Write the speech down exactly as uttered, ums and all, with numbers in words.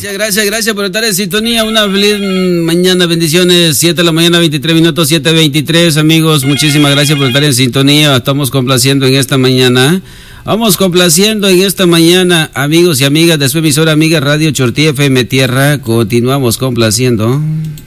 Gracias, gracias, gracias por estar en sintonía. Una feliz mañana, bendiciones. siete de la mañana, veintitrés minutos, siete veintitrés, amigos. Muchísimas gracias por estar en sintonía. Estamos complaciendo en esta mañana. Vamos complaciendo en esta mañana, amigos y amigas de su emisora amiga Radio Chortí F M Tierra. Continuamos complaciendo.